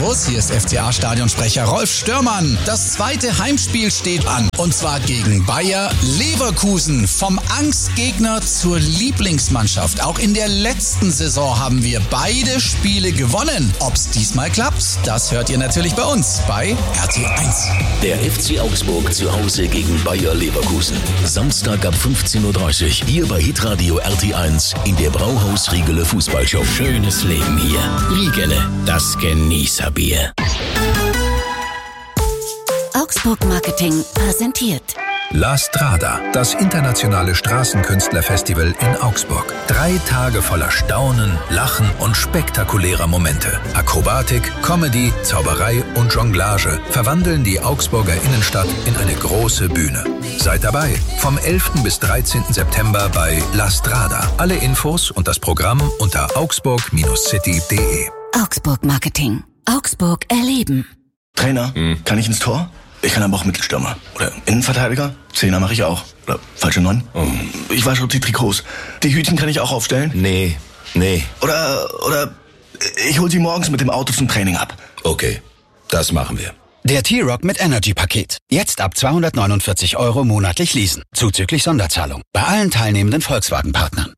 Servus, hier ist FCA-Stadionsprecher Rolf Störmann. Das zweite Heimspiel steht an. Und zwar gegen Bayer Leverkusen. Vom Angstgegner zur Lieblingsmannschaft. Auch in der letzten Saison haben wir beide Spiele gewonnen. Ob's diesmal klappt, das hört ihr natürlich bei uns bei RT1. Der FC Augsburg zu Hause gegen Bayer Leverkusen. Samstag ab 15.30 Uhr hier bei Hitradio RT1 in der Brauhaus Riegele Fußballshow. Schönes Leben hier. Riegele, das Genießerbier. Augsburg Marketing präsentiert La Strada, das internationale Straßenkünstlerfestival in Augsburg. 3 Tage voller Staunen, Lachen und spektakulärer Momente. Akrobatik, Comedy, Zauberei und Jonglage verwandeln die Augsburger Innenstadt in eine große Bühne. Seid dabei, vom 11. bis 13. September bei La Strada. Alle Infos und das Programm unter augsburg-city.de. Augsburg Marketing. Augsburg erleben. Trainer, kann ich ins Tor? Ich kann aber auch Mittelstürmer. Oder Innenverteidiger. Zehner mache ich auch. Oder falsche 9. Ich wasche auch die Trikots. Die Hütchen kann ich auch aufstellen. Nee. Oder ich hol sie morgens mit dem Auto zum Training ab. Okay, das machen wir. Der T-Rock mit Energy-Paket. Jetzt ab 249 € monatlich leasen. Zuzüglich Sonderzahlung. Bei allen teilnehmenden Volkswagen-Partnern.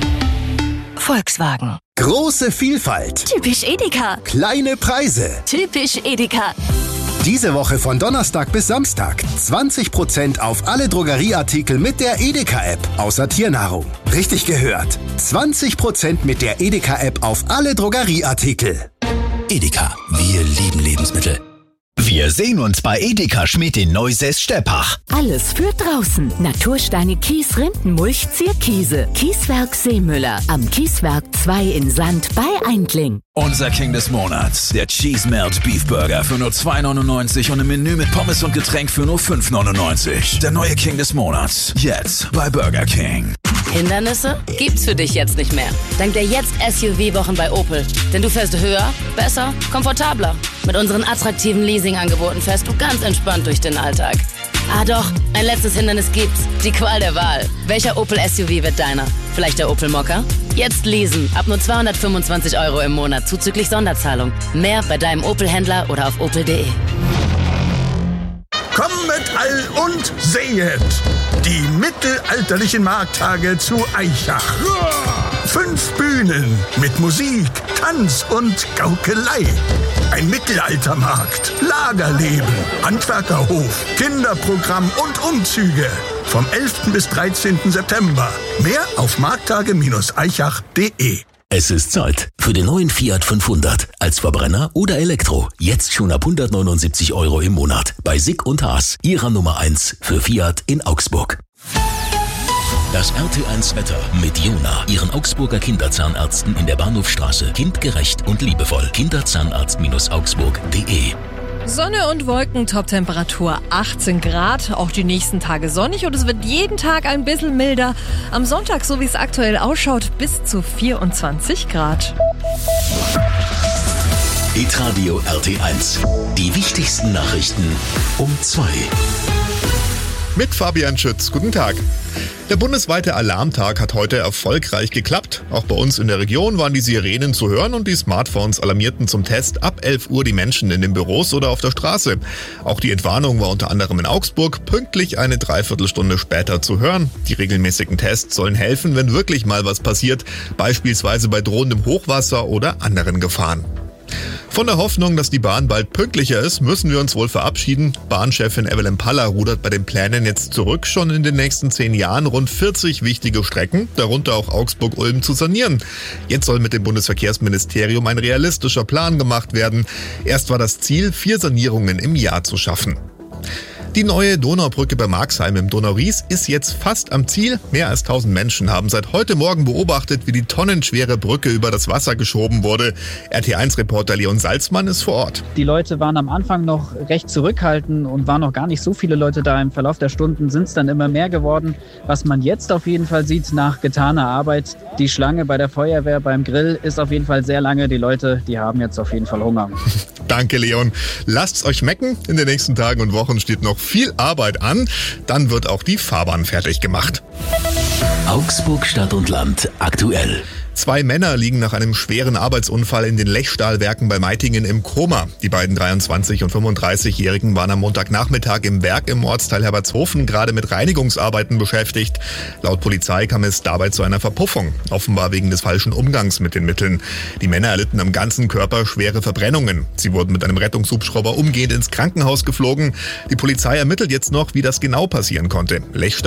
Volkswagen. Große Vielfalt. Typisch Edeka. Kleine Preise. Typisch Edeka. Diese Woche von Donnerstag bis Samstag 20% auf alle Drogerieartikel mit der Edeka-App, außer Tiernahrung. Richtig gehört. 20% mit der Edeka-App auf alle Drogerieartikel. Edeka. Wir lieben Lebensmittel. Wir sehen uns bei Edeka Schmidt in Neusäß-Steppach. Alles für draußen. Natursteine Kies, Rindenmulch, Zierkiese. Kieswerk Seemüller. Am Kieswerk 2 in Sand bei Eindling. Unser King des Monats, der Cheese Melt Beef Burger für nur 2,99 und ein Menü mit Pommes und Getränk für nur 5,99. Der neue King des Monats, jetzt bei Burger King. Hindernisse gibt's für dich jetzt nicht mehr. Dank der Jetzt-SUV-Wochen bei Opel. Denn du fährst höher, besser, komfortabler. Mit unseren attraktiven Leasing-Angeboten fährst du ganz entspannt durch den Alltag. Ah doch, ein letztes Hindernis gibt's. Die Qual der Wahl. Welcher Opel SUV wird deiner? Vielleicht der Opel Mokka? Jetzt leasen. Ab nur 225 € im Monat zuzüglich Sonderzahlung. Mehr bei deinem Opel-Händler oder auf opel.de. Kommet all und sehet die mittelalterlichen Markttage zu Aichach. 5 Bühnen mit Musik, Tanz und Gaukelei. Ein Mittelaltermarkt, Lagerleben, Handwerkerhof, Kinderprogramm und Umzüge. Vom 11. bis 13. September. Mehr auf markttage-aichach.de. Es ist Zeit für den neuen Fiat 500 als Verbrenner oder Elektro. Jetzt schon ab 179 € im Monat bei Sick und Haas, ihrer Nummer 1 für Fiat in Augsburg. Das RT1 Wetter mit Jona, ihren Augsburger Kinderzahnärzten in der Bahnhofstraße. Kindgerecht und liebevoll. Kinderzahnarzt-augsburg.de. Sonne und Wolken, Toptemperatur 18 Grad, auch die nächsten Tage sonnig und es wird jeden Tag ein bisschen milder. Am Sonntag, so wie es aktuell ausschaut, bis zu 24 Grad. Hitradio RT1. Die wichtigsten Nachrichten um 2. Mit Fabian Schütz. Guten Tag. Der bundesweite Alarmtag hat heute erfolgreich geklappt. Auch bei uns in der Region waren die Sirenen zu hören und die Smartphones alarmierten zum Test ab 11 Uhr die Menschen in den Büros oder auf der Straße. Auch die Entwarnung war unter anderem in Augsburg pünktlich eine Dreiviertelstunde später zu hören. Die regelmäßigen Tests sollen helfen, wenn wirklich mal was passiert, beispielsweise bei drohendem Hochwasser oder anderen Gefahren. Von der Hoffnung, dass die Bahn bald pünktlicher ist, müssen wir uns wohl verabschieden. Bahnchefin Evelyn Paller rudert bei den Plänen jetzt zurück, schon in den nächsten 10 Jahren rund 40 wichtige Strecken, darunter auch Augsburg-Ulm, zu sanieren. Jetzt soll mit dem Bundesverkehrsministerium ein realistischer Plan gemacht werden. Erst war das Ziel, 4 Sanierungen im Jahr zu schaffen. Die neue Donaubrücke bei Marxheim im Donauries ist jetzt fast am Ziel. Mehr als 1000 Menschen haben seit heute Morgen beobachtet, wie die tonnenschwere Brücke über das Wasser geschoben wurde. RT1-Reporter Leon Salzmann ist vor Ort. Die Leute waren am Anfang noch recht zurückhaltend und waren noch gar nicht so viele Leute da. Im Verlauf der Stunden sind es dann immer mehr geworden. Was man jetzt auf jeden Fall sieht nach getaner Arbeit, die Schlange bei der Feuerwehr, beim Grill ist auf jeden Fall sehr lange. Die Leute, die haben jetzt auf jeden Fall Hunger. Danke, Leon. Lasst's euch schmecken. In den nächsten Tagen und Wochen steht noch viel Arbeit an. Dann wird auch die Fahrbahn fertig gemacht. Augsburg Stadt und Land aktuell. 2 Männer liegen nach einem schweren Arbeitsunfall in den Lechstahlwerken bei Meitingen im Koma. Die beiden 23- und 35-Jährigen waren am Montagnachmittag im Werk im Ortsteil Herbertshofen gerade mit Reinigungsarbeiten beschäftigt. Laut Polizei kam es dabei zu einer Verpuffung, offenbar wegen des falschen Umgangs mit den Mitteln. Die Männer erlitten am ganzen Körper schwere Verbrennungen. Sie wurden mit einem Rettungshubschrauber umgehend ins Krankenhaus geflogen. Die Polizei ermittelt jetzt noch, wie das genau passieren konnte.